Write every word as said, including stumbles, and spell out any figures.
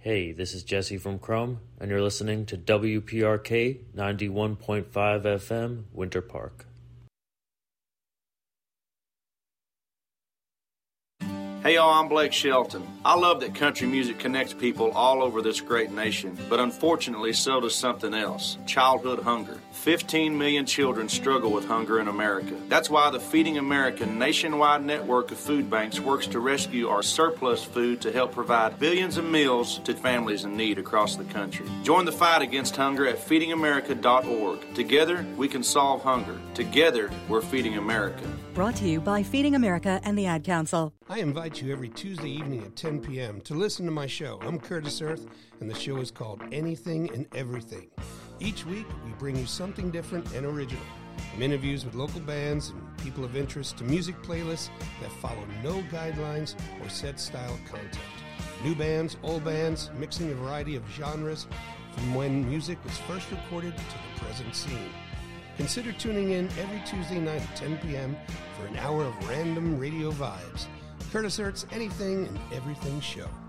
Hey, this is Jesse from Chrome, and you're listening to W P R K ninety-one point five F M, Winter Park. Hey y'all, I'm Blake Shelton. I love that country music connects people all over this great nation, but unfortunately so does something else, childhood hunger. fifteen million children struggle with hunger in America. That's why the Feeding America nationwide network of food banks works to rescue our surplus food to help provide billions of meals to families in need across the country. Join the fight against hunger at feeding america dot org. Together, we can solve hunger. Together, we're Feeding America. Brought to you by Feeding America and the Ad Council. I invite you every Tuesday evening at ten p.m. to listen to my show. I'm Curtis Earth, and the show is called Anything and Everything. Each week, we bring you something different and original, from interviews with local bands and people of interest to music playlists that follow no guidelines or set style content. New bands, old bands, mixing a variety of genres from when music was first recorded to the present scene. Consider tuning in every Tuesday night at ten p.m. for an hour of random radio vibes. Curtis Earth's Anything and Everything show.